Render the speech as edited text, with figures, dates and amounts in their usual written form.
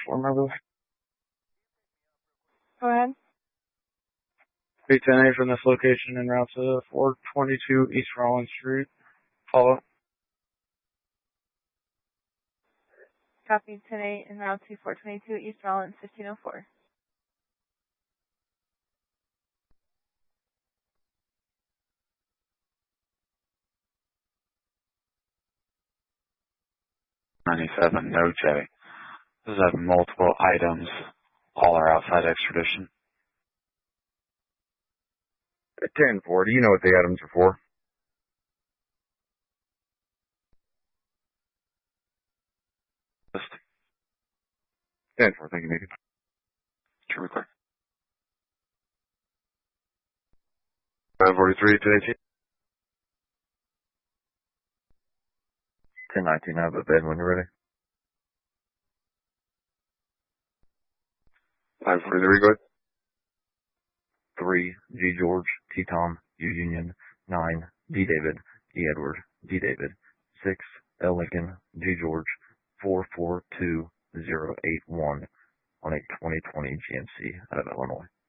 Remember? Go ahead. 310A from this location en route to 422 East Rollins Street. Follow. Copy 10-8 en route to 422 East Rollins, 1504. $97, no J. Does have multiple items. All are outside extradition. 10-4, do you know what the items are for? Just 10-4, thank you, Nathan. true record. 543 today, 1019, I have a bed when you're ready. 543, go ahead. 3, G George, T Tom, U Union, 9, D David, D Edward, D David, 6, L Lincoln, G George, 442081 on a 2020 GMC out of Illinois.